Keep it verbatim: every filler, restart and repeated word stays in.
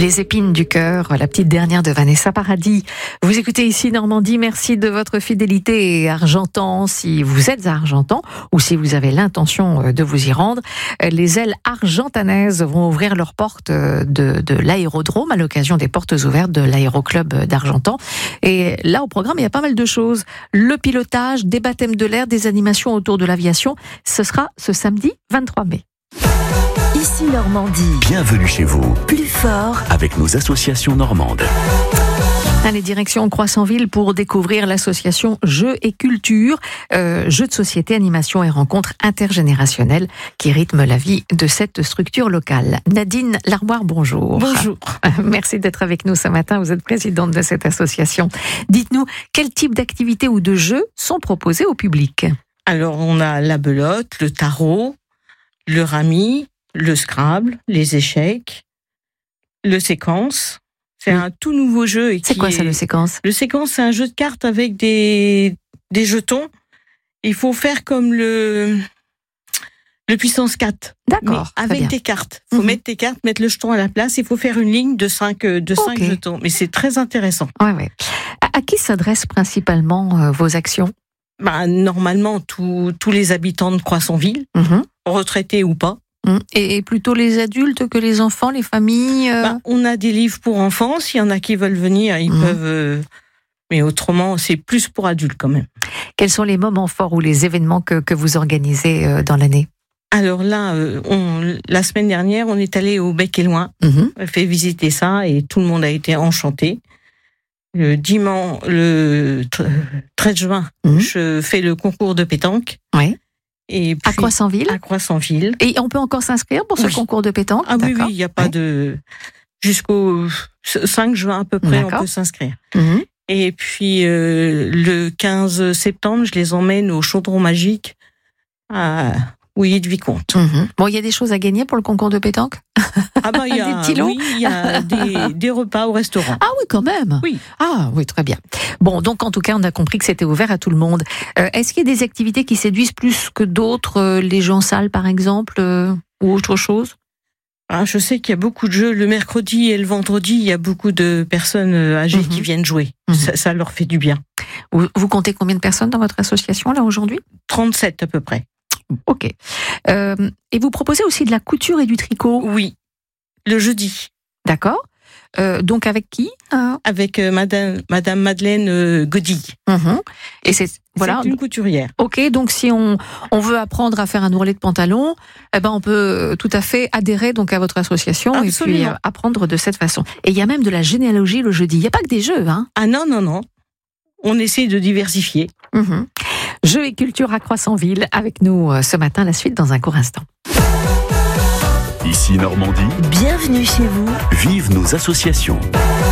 Les épines du cœur, la petite dernière de Vanessa Paradis. Vous écoutez ici Normandie, merci de votre fidélité. Et Argentan, si vous êtes à Argentan ou si vous avez l'intention de vous y rendre, les ailes argentanaises vont ouvrir leurs portes de, de l'aérodrome à l'occasion des portes ouvertes de l'aéroclub d'Argentan. Et là, au programme, il y a pas mal de choses. Le pilotage, des baptêmes de l'air, des animations autour de l'aviation. Ce sera ce samedi vingt-trois mai. Ici Normandie. Bienvenue chez vous. Plus fort avec nos associations normandes. Allez, direction Croissanville pour découvrir l'association Jeux et Culture, euh, jeux de société, animation et rencontres intergénérationnelles qui rythment la vie de cette structure locale. Nadine Larmoire, bonjour. Bonjour. Merci d'être avec nous ce matin. Vous êtes présidente de cette association. Dites-nous, quel type d'activités ou de jeux sont proposés au public ? Alors, on a la belote, le tarot, le rami, le Scrabble, les échecs, le séquence. C'est oui. un tout nouveau jeu. C'est quoi est... ça, le séquence ? Le séquence, c'est un jeu de cartes avec des, des jetons. Il faut faire comme le, le puissance quatre. D'accord. Mais avec bien. des cartes. Il faut mmh. mettre tes cartes, mettre le jeton à la place. Il faut faire une ligne de cinq, de cinq okay. jetons. Mais c'est très intéressant. Ouais, ouais. À, à qui s'adressent principalement euh, vos actions ? Bah, normalement, tous, tous les habitants de Croissanville, mmh. retraités ou pas. Et plutôt les adultes que les enfants, les familles euh... bah, On a des livres pour enfants, s'il y en a qui veulent venir, ils mmh. peuvent... Euh... Mais autrement, c'est plus pour adultes quand même. Quels sont les moments forts ou les événements que, que vous organisez euh, dans l'année ? Alors là, euh, on, la semaine dernière, on est allé au Bec et Loin, mmh. on a fait visiter ça et tout le monde a été enchanté. Le dimanche, le treize juin, mmh. je fais le concours de pétanque. Oui. Et puis, à Croissanville. À Croissanville. Et on peut encore s'inscrire pour ce oui. concours de pétanque ? Ah oui, oui, il n'y a pas ouais. de... Jusqu'au cinq juin à peu près, D'accord. on peut s'inscrire. Mmh. Et puis, euh, le quinze septembre, je les emmène au Chaudron Magique à Ouilly de Vicomte. Mmh. Bon, il y a des choses à gagner pour le concours de pétanque ? Ah bah, il y a, des petits lots. Oui, il y a des, des repas au restaurant. Ah oui, quand même. Oui. Ah oui, très bien. Bon, donc en tout cas, on a compris que c'était ouvert à tout le monde. Euh, est-ce qu'il y a des activités qui séduisent plus que d'autres, euh, les jeux en salle par exemple, euh, ou autre chose ? Ah, je sais qu'il y a beaucoup de jeux. Le mercredi et le vendredi, il y a beaucoup de personnes âgées mmh. qui viennent jouer. Mmh. Ça, ça leur fait du bien. Vous, vous comptez combien de personnes dans votre association là aujourd'hui ? trente-sept à peu près. Ok. Euh, et vous proposez aussi de la couture et du tricot ? Oui, le jeudi. D'accord. Euh, donc avec qui ? euh... Avec euh, Madame, Madame Madeleine euh, Godille. Mmh. Et c'est voilà. C'est une couturière. Ok, donc si on on veut apprendre à faire un ourlet de pantalon, eh ben on peut tout à fait adhérer donc à votre association. Absolument. Et puis euh, apprendre de cette façon. Et il y a même de la généalogie le jeudi. Il n'y a pas que des jeux, hein ? Ah non non non. On essaie de diversifier. Mmh. Jeux et culture à Croissanville. Avec nous ce matin, la suite dans un court instant. Ici Normandie. Bienvenue chez vous. Vive nos associations.